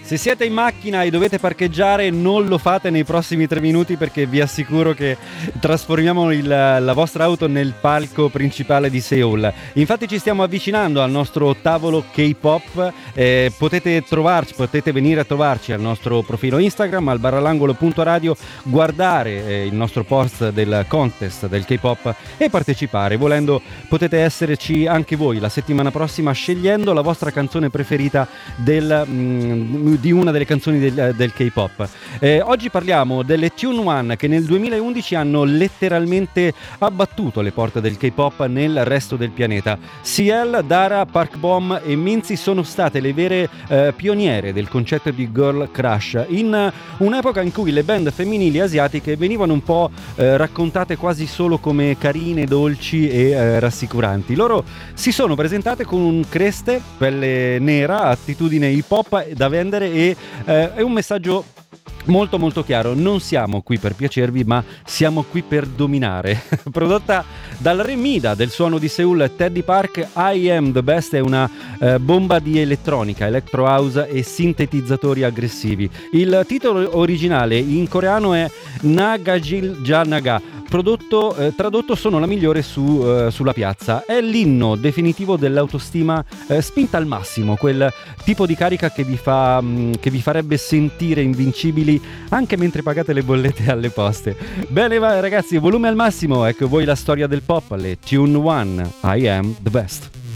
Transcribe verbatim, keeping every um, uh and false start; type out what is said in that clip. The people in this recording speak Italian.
Se siete in macchina e dovete parcheggiare, non lo fate nei prossimi tre minuti, perché vi assicuro che trasformiamo il, la vostra auto nel palco principale di Seoul. Infatti ci stiamo avvicinando al nostro tavolo K-pop, eh, potete trovarci, potete venire a trovarci al nostro profilo Instagram, al barralangolo punto radio, guardare eh, il nostro post del contest del K-pop e partecipare. Volendo potete esserci anche voi la settimana prossima, scegliendo la vostra canzone preferita del... Mm, di una delle canzoni del, del K-pop. Eh, oggi parliamo delle Tune One, che nel duemilaundici hanno letteralmente abbattuto le porte del K-pop nel resto del pianeta. Ciel, Dara, Park Bom e Minzy sono state le vere eh, pioniere del concetto di girl crush, in un'epoca in cui le band femminili asiatiche venivano un po' eh, raccontate quasi solo come carine, dolci e eh, rassicuranti. Loro si sono presentate con un creste, pelle nera, attitudine hip hop da vendere e eh, è un messaggio molto molto chiaro: non siamo qui per piacervi, ma siamo qui per dominare. Prodotta dal re Mida del suono di Seoul, Teddy Park, I Am The Best è una eh, bomba di elettronica, electro house e sintetizzatori aggressivi. Il titolo originale in coreano è Nagajil Janaga. Prodotto, eh, tradotto sono la migliore su, eh, sulla piazza. È l'inno definitivo dell'autostima eh, spinta al massimo, quel tipo di carica che vi, fa, mh, che vi farebbe sentire invincibili anche mentre pagate le bollette alle poste. Bene, va, ragazzi, volume al massimo, ecco voi la storia del pop, le Tune One, I Am The Best.